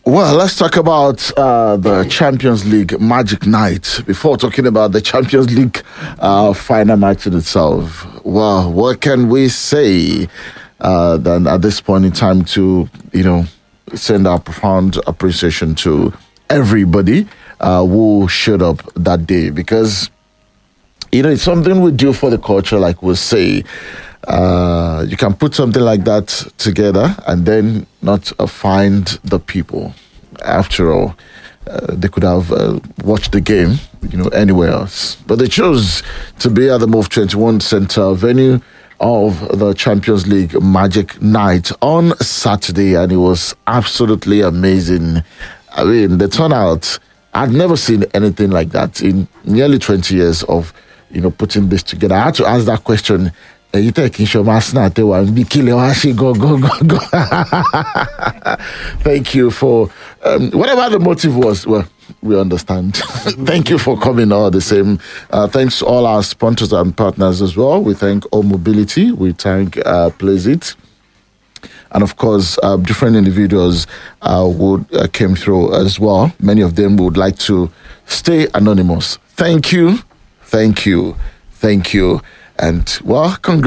Well, let's talk about the Champions League Magic Night before talking about the Champions League final match in itself. Well, what can we say then at this point in time to, send our profound appreciation to everybody who showed up that day because, it's something we do for the culture, like we'll say. You can put something like that together and then not find the people. After all, they could have watched the game, anywhere else. But they chose to be at the Move 21 Center venue of the Champions League Magic Night on Saturday, and it was absolutely amazing. I mean, the turnout, I'd never seen anything like that in nearly 20 years of, putting this together. I had to ask that question. You take go. Thank you for whatever the motive was. Well, we understand. Thank you for coming all the same. Thanks to all our sponsors and partners as well. We thank All Mobility. We thank Plazit. And of course, different individuals came through as well. Many of them would like to stay anonymous. Thank you. Thank you. Thank you. And well, congrats.